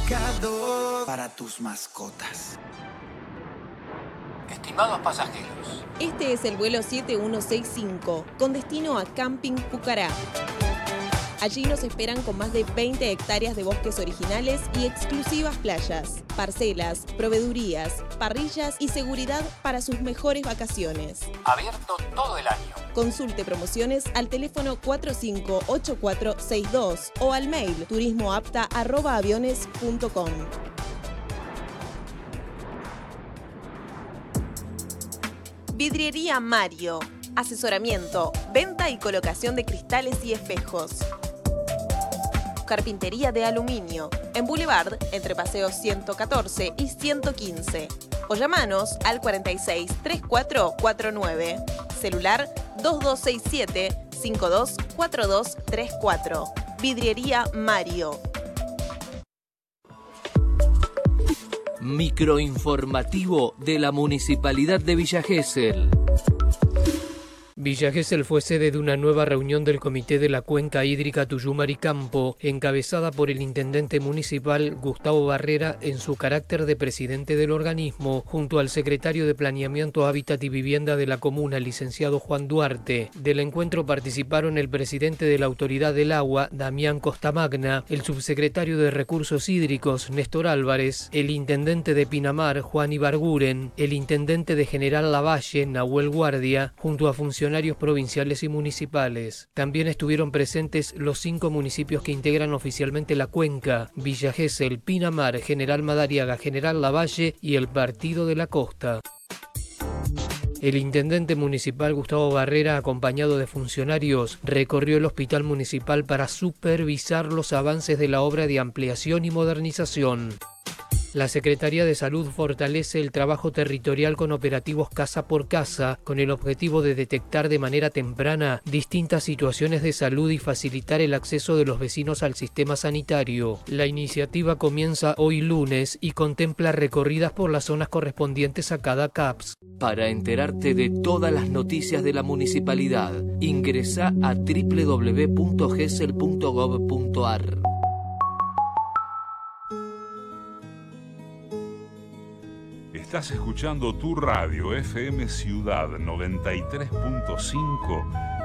Indicador para tus mascotas. Estimados pasajeros, este es el vuelo 7165 con destino a Camping Pucará. Allí nos esperan con más de 20 hectáreas de bosques originales y exclusivas playas, parcelas, proveedurías, parrillas y seguridad para sus mejores vacaciones. abierto todo el año. Consulte promociones al teléfono 458462 o al mail turismoapta@aviones.com. Vidriería Mario. Asesoramiento, venta y colocación de cristales y espejos. Carpintería de aluminio. En Boulevard, entre Paseos 114 y 115. O llamanos al 46 3449. Celular 2267 524234. Vidriería Mario. Microinformativo de la Municipalidad de Villa Gesell. Villa Gesell fue sede de una nueva reunión del Comité de la Cuenca Hídrica Tuyumari-Campo, encabezada por el intendente municipal Gustavo Barrera en su carácter de presidente del organismo, junto al secretario de Planeamiento, Hábitat y Vivienda de la comuna, licenciado Juan Duarte. Del encuentro participaron el presidente de la Autoridad del Agua, Damián Costamagna, el subsecretario de Recursos Hídricos, Néstor Álvarez, el intendente de Pinamar, Juan Ibarguren, el intendente de General Lavalle, Nahuel Guardia, junto a funcionarios provinciales y municipales. También estuvieron presentes los 5 municipios que integran oficialmente la cuenca: Villa Gesell, Pinamar, General Madariaga, General Lavalle y el Partido de la Costa. El intendente municipal Gustavo Barrera, acompañado de funcionarios, recorrió el hospital municipal para supervisar los avances de la obra de ampliación y modernización. La Secretaría de Salud fortalece el trabajo territorial con operativos casa por casa, con el objetivo de detectar de manera temprana distintas situaciones de salud y facilitar el acceso de los vecinos al sistema sanitario. La iniciativa comienza hoy lunes y contempla recorridas por las zonas correspondientes a cada CAPS. Para enterarte de todas las noticias de la municipalidad, ingresa a www.gesell.gov.ar. Estás escuchando tu radio FM Ciudad 93.5